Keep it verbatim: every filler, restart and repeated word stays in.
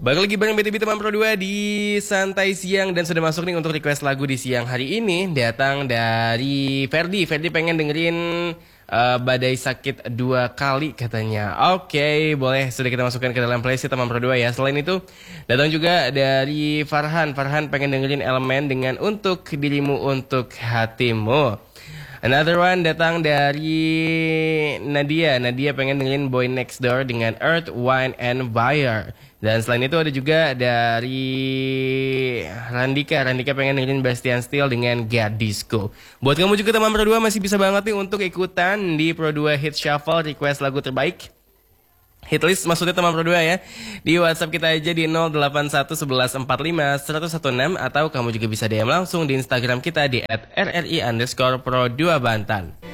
Balik lagi bareng B T B teman Pro dua di Santai Siang. Dan sudah masuk nih untuk request lagu di siang hari ini. Datang dari Ferdi. Ferdi pengen dengerin uh, Badai Sakit dua kali katanya. Oke, okay, boleh. Sudah kita masukkan ke dalam playlist teman Pro dua ya. Selain itu datang juga dari Farhan. Farhan pengen dengerin Elemen dengan Untuk Dirimu Untuk Hatimu. Another one datang dari Nadia. Nadia pengen dengerin Boy Next Door dengan Earth, Wine, and Fire. Dan selain itu ada juga dari Randika. Randika pengen dengerin Bastian Steel dengan Get Disco. Buat kamu juga teman Pro dua masih bisa banget nih untuk ikutan di Pro dua Hit Shuffle request lagu terbaik. Hitlist maksudnya teman Pro dua ya. Di WhatsApp kita aja di nol delapan satu satu satu empat lima satu satu enam. Atau kamu juga bisa D M langsung di Instagram kita di at r r i underscore pro dua bantan.